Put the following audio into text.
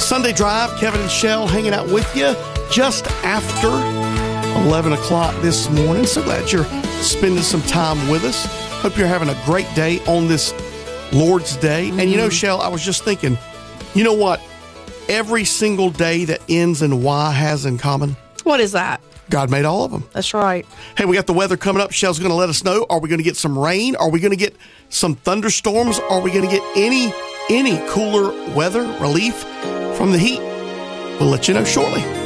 Sunday Drive, Kevin and Shell hanging out with you just after 11 o'clock this morning. So glad you're spending some time with us. Hope you're having a great day on this Lord's Day. And you know, Shell, I was just thinking, you know what every single day that ends in Y has in common? What is that? God made all of them. That's right. Hey, we got the weather coming up. Shell's going to let us know. Are we going to get some rain? Are we going to get some thunderstorms? Are we going to get any cooler weather relief from the heat? We'll let you know shortly.